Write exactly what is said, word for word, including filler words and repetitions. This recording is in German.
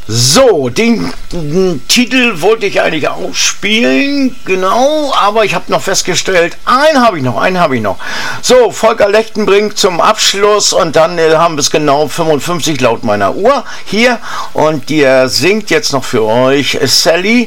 So, den, den Titel wollte ich eigentlich auch spielen, genau, aber ich habe noch festgestellt, einen habe ich noch, einen habe ich noch. So, Volker Lechtenbrink zum Abschluss und dann äh, haben wir es genau fünfundfünfzig laut meiner Uhr hier und der singt jetzt noch für euch Sally.